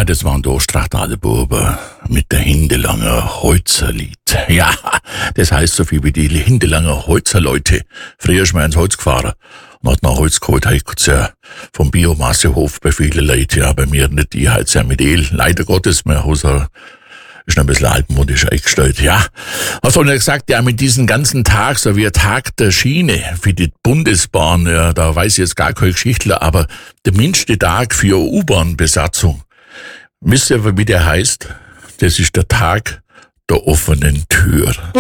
Ja, das waren da Strachtadelbuben mit der Hindelanger Holzerlied. Ja, das heißt so viel wie die Hindelanger Holzerleute. Früher ist man ins Holz gefahren und hat nach Holz geholt. Heute gibt's ja vom Biomassehof bei vielen Leuten, ja, bei mir nicht. Ich heiz ja mit El. Leider Gottes, mein Haus ist noch ein bisschen altmodisch eingestellt. Ja, was soll ich gesagt, ja, mit diesem ganzen Tag, so wie ein Tag der Schiene für die Bundesbahn, ja, da weiß ich jetzt gar keine Geschichtler, aber der mindeste Tag für U-Bahn-Besatzung. Wisst ihr, wie der heißt? Das ist der Tag der offenen Tür.